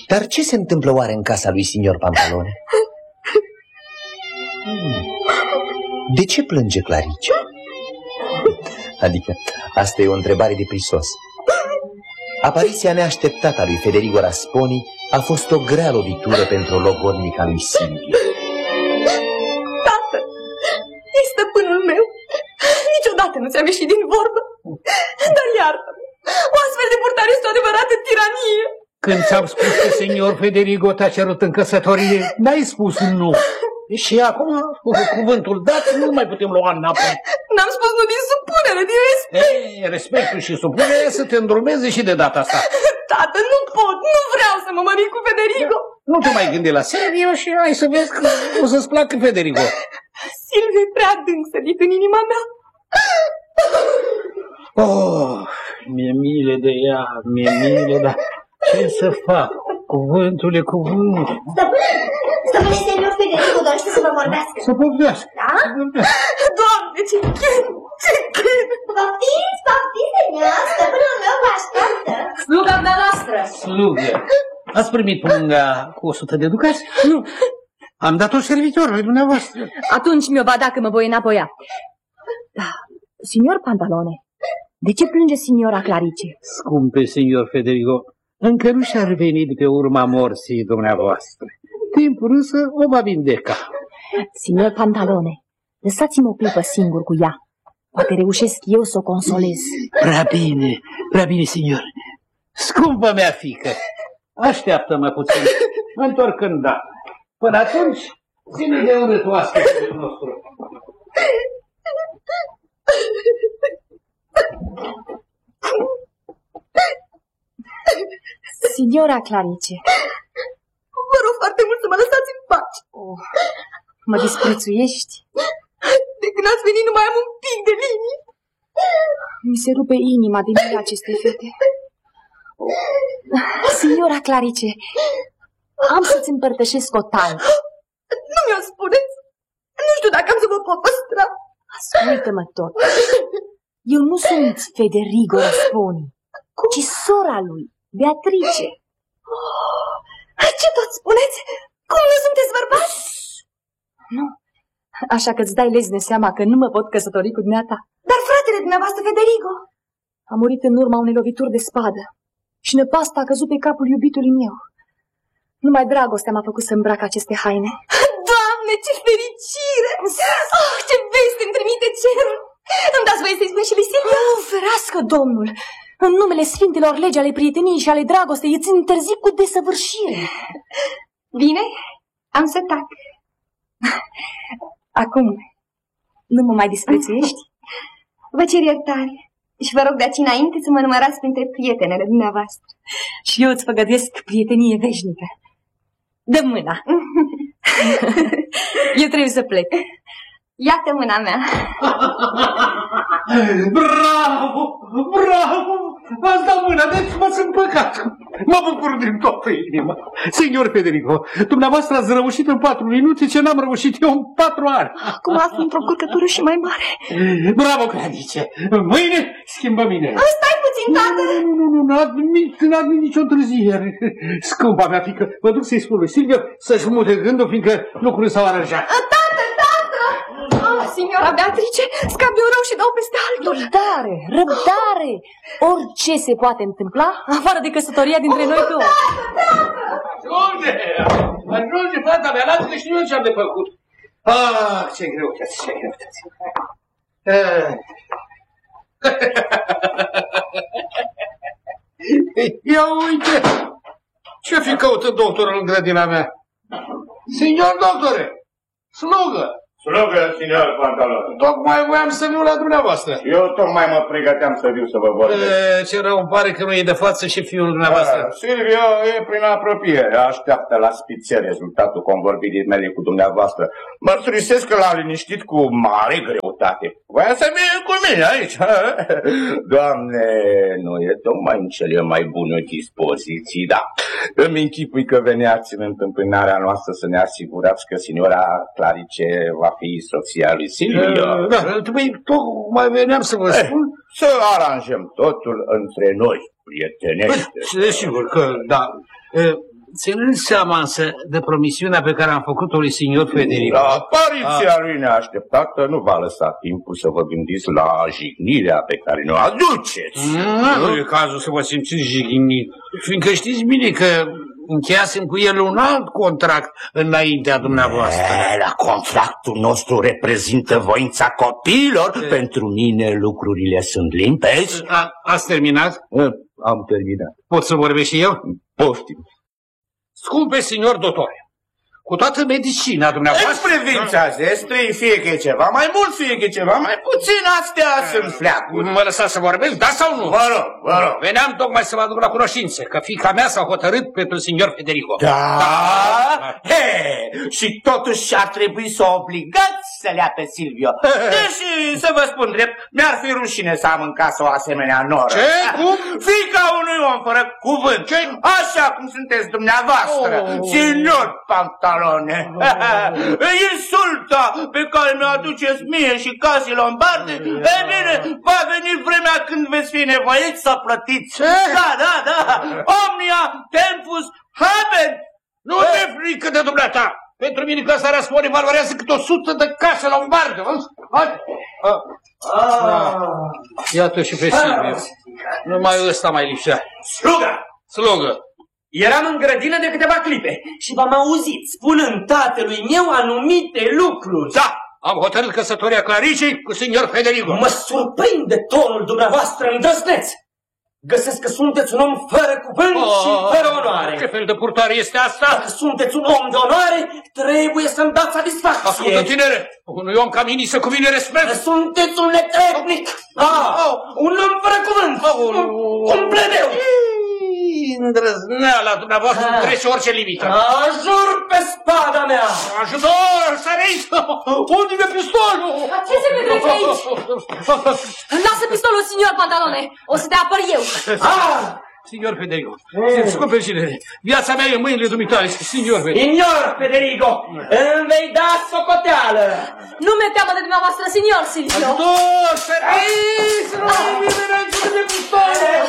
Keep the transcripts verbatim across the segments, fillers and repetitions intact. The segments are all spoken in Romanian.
Dar ce se întâmplă oare în casa lui signor Pantalone? De ce plânge Clarice? Adică, asta e o întrebare de prisos. Apariția neașteptată a lui Federigo Rasponi a fost o grea lovitură pentru logodnica lui Silvia. Tată, e stăpânul meu. Niciodată nu ți-am ieșit din vorbă. Dar iartă-mă, o astfel de purtare este o adevărată tiranie. Când ți-am spus că senior Federigo te-a cerut în căsătorie, n-ai spus nu. Și acum, cu cuvântul dat, nu mai putem lua înapoi. N-am spus nu din supunere, din respect. Ei, respectul și supunerea să te îndrumeze și de data asta. Tată, nu pot, nu vreau să mă mărit cu Federigo. Nu te mai gândi la Silvio și hai să vezi că o să-ți placă Federigo. Silvio e prea adânc sădit în inima mea. Oh, mi-e milă de ea, mi-e milă, dar ce să fac? Cuvântul e cuvânt. Stăpâne, stăpâne, senior Federigo dorește să vă vorbească. Să povestească. Da? Doamne, ce chin, ce chin. Poftiți, poftiți, senior, stăpânul meu vă așteaptă. Sluga mea noastră. Slugă. Ați primit punga cu o sută de ducați? Nu. Am dat-o servitorului dumneavoastră. Atunci mi-o va da că mă voi înapoia. Da, signor Pantalone, de ce plânge signora Clarice? Scumpe signor Federigo, încă nu și-ar venit pe urma morții dumneavoastră. Timpul însă o va vindeca. Signor Pantalone, lăsați-mă o clipă singur cu ea. Poate reușesc eu să o consolez. Prea bine, prea bine, signor. Scumpă mea fiică, așteaptă-mă puțin, mă întorc îndată. Până atunci, ține de urât oaspetul nostru. Signora Clarice, Vă rog foarte mult să mă lăsați în pace. oh, mă disprețuiești? De când ați venit nu mai am un pic de linie. Mi se rupe inima de mine acestei fete. Signora Clarice, am să-ți împărtășesc o taină. Nu mi-o spuneți. Nu știu dacă am să vă pot păstra. Ascultă-mă tot. Eu nu sunt Federigo Rasponi, ci sora lui, Beatrice. Ce tot spuneți? Cum nu sunteți bărbați? Nu, așa că îți dai lezne seama că nu mă pot căsători cu dumneata. Dar fratele dumneavoastră, Federigo? A murit în urma unei lovituri de spadă și năpasta a căzut pe capul iubitului meu. Numai dragostea m-a făcut să îmbrac aceste haine. Doamne, ce fericire! Oh, ce veste îmi trimite cerul! Îmi dați voie să-i spun și lui Silvia? Nu, ferească, Domnul! În numele sfintelor legi ale prieteniei și ale dragostei îți interzic cu desăvârșire. Bine, am să tac. Acum, nu mă mai disprețuiești? Vă cer iertare și vă rog de aici înainte să mă numărați printre prietenele dumneavoastră. Și eu îți făgăduiesc prietenie veșnică. Dă mâna. Eu trebuie să plec. Iată mâna mea. Bravo! Bravo! Ați dat mâna, deci m-ați împăcat. Mă bucur din toată inima. Signor Federico, dumneavoastră ați reușit în patru minute ce n-am reușit eu în patru ani. Acum aflu într-o încurcătură și mai mare. Bravo, Clarice! Mâine schimbăm inele. Stai puțin, tată! Nu, nu, nu, nu admit, nu admit nicio întârziere. Scumpa mea fică, mă duc să-i spun lui Silvio să-și mute gândul, fiindcă lucrurile s-au aranjat. Tată, tată! Oh, signora Beatrice, scap de un rău și dau peste altul. Răbdare, răbdare! Orice se poate întâmpla, afară de căsătoria dintre noi două. Ajunge! Ajunge, fata mea, lasă că știu eu ce-am de făcut. Ah, ce greutăți, ce greutăți. Ia uite! Ce-o fi căutând doctorul în grădina mea? Signor doctore! Slugă! Slugă, signor Pantalone. Tocmai voiam să viu la dumneavoastră. Eu tocmai mă pregăteam să viu să vă vorbesc. E, ce rău îmi pare că nu e de față și fiul dumneavoastră. Da, Silvio e prin apropiere. Așteaptă la spițe rezultatul convorbirii mele cu dumneavoastră. Mărturisesc că l-am liniștit cu mare greutate. Voia să vină cu mine aici. Doamne, nu e tocmai în cele mai bune dispoziții, da. Îmi închipui că veneați în întâmpinarea noastră să ne asigurați că signora Clarice va fi soția lui Silvio. Da, tocmai veneam să vă spun. Să aranjăm totul între noi, prietenește. Sigur că, da. Ținând seama însă de promisiunea pe care am făcut-o lui signor Federico. Apariția a... lui neașteptată nu va lăsa timpul să vă gândiți la jignirea pe care ne-o aduceți. Nu, nu e cazul să vă simțiți jignit, fiindcă știți bine că încheiasem cu el un alt contract înaintea dumneavoastră. E, la contractul nostru reprezintă voința copiilor. E. Pentru mine lucrurile sunt limpezi. A, ați terminat? E, am terminat. Pot să vorbesc și eu? Poftim. Scumpe signor dotore, cu toată medicina dumneavoastră... În privința zestrei, fie că e ceva mai mult, fie că e ceva mai puțin, astea sunt fleacuri. Mă lăsați să vorbesc, da sau nu? Vă rog, vă rog. Veneam tocmai să vă aduc la cunoștință că fiica mea s-a hotărât pentru signor Federico. Da? da. He, și totuși ar trebui să o obligați să le ia pe Silvio. Deși, să vă spun drept, mi-ar fi rușine să am în casă o asemenea noră. Ce? Cum? Fiica unui om fără cuvânt. Ce? Așa cum sunteți dumneavoastră, oh. signor Pantalone. Insulta pe care mi-o aduceți mie și casii lombarde, e bine, va veni vremea când veți fi nevoiți să plătiți. Ce? Da, da, da. Omnia tempus habent. Nu te frică de dumneata. Pentru mine casa Rasponi valorează cât o sută de case lombarde. Iată și pe Silvio. Numai ăsta mai lipsea. Slugă! Slugă! Eram în grădină de câteva clipe și v-am auzit spunând tatălui meu anumite lucruri. Da, am hotărât căsătoria Claricei cu signor Federico. Mă surprinde tonul dumneavoastră îndrăzneț. Găsesc că sunteți un om fără cuvânt oh, și fără onoare. Ce fel de purtare este asta? Dacă sunteți un om de onoare, trebuie să-mi dați satisfacție. Ascultă, tinere, unui om ca mine să cuvine respect. Sunteți un netrebnic, ah, oh, un om fără cuvânt, oh, un, un pledeu. Îndrăzneala dumneavoastră ah. trece orice limită. Ajur pe spada mea! Ajutor, săriți! Unde-i pistolul? Ce se petrece aici? Lasă pistolul, signor Pantalone! O să te apăr eu! Ah! Signor Federico, scumpe cinere, viața mea e în mâinile dumitale, signor Federico. Signor Federico, îmi vei da socoteală! Nu mi-e teamă de dumneavoastră, signor Silvio! Ajutor, săriți! Nu mi-e de pistolul!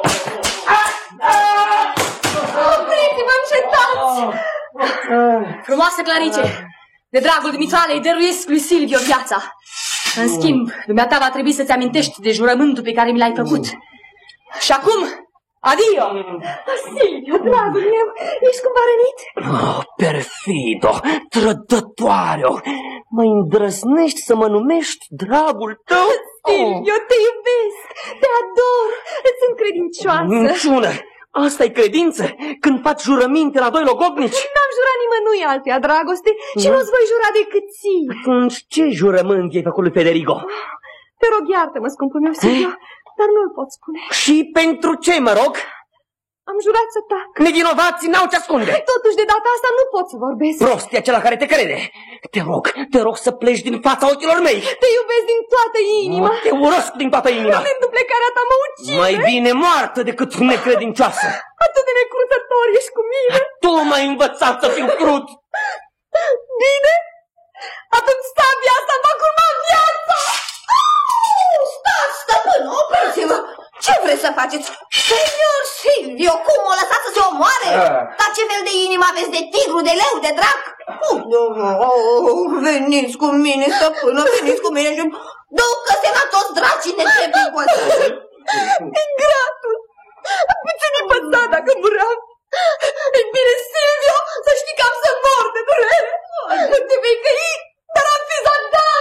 Opriți-vă, încetați! Frumoasă Clarice, de dragul dumitale îi dăruiesc lui Silvio viața. În schimb, dumneata va trebui să-ți amintești de jurământul pe care mi l-ai făcut. Și acum, adio! Silvio, dragul meu, ești cumva rănit? Oh, perfido, trădătoare-o! Mă îndrăznești să mă numești dragul tău? Silvio, te iubesc, te ador, îți sunt credincioasă. Minciună! Asta-i credință? Când faci jurăminte la doi logobnici? N-am jurat nimănui altuia dragoste și mm. nu-ți voi jura decât ție. Atunci ce jurământ i-ai făcut lui Federico? Te rog, iartă-mă, scumpul meu, Silvio, dar nu-l pot spune. Și pentru ce, mă rog? Am jurat să tac. Nevinovații n-au ce ascunde. Totuși, de data asta nu pot să vorbesc. Prost e acela care te crede. Te rog, te rog să pleci din fața ochilor mei. Te iubesc din toată inima. Te urăsc din toată inima. Gândul plecarea ta mă ucide. Mai bine moartă decât necredincioasă. Atât de necrutător ești cu mine. Tu m-ai învățat să fiu crut. Bine? Atunci sabia asta va curma viața. Stați, stăpân, opriți-vă! Ce vreți să faceți? Senior Silvio, cum o lăsați să se omoare? Ah. Dar ce fel de inimă aveți, de tigru, de leu, de drac? Oh, oh, veniți cu mine, stăpână, veniți cu mine și ducă-se la toți dracii netrebnici cu ăsta. Ingratul! Puțin-i păța dacă muream. E bine, Silvio, să știi că am să mor de durere. Nu te vei căi, dar am fi zadat.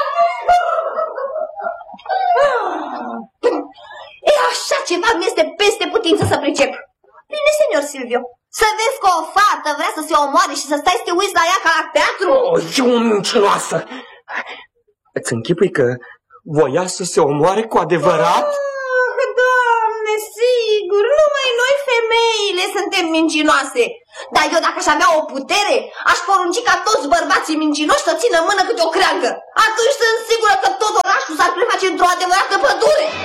E, așa ceva mi este peste putință să pricep. Bine, senior Silvio, să vezi că o fată vrea să se omoare și să stai să te uiți la ea ca la teatru? O, e o mincinoasă! Îți închipui că voia să se omoare cu adevărat? Ah, Doamne, sigur, numai noi femeile suntem mincinoase. Dar eu dacă aș avea o putere, aș porunci ca toți bărbații mincinoși să țină în mână câte o creangă. Atunci sunt sigură că tot orașul s-ar preface într-o adevărată pădure.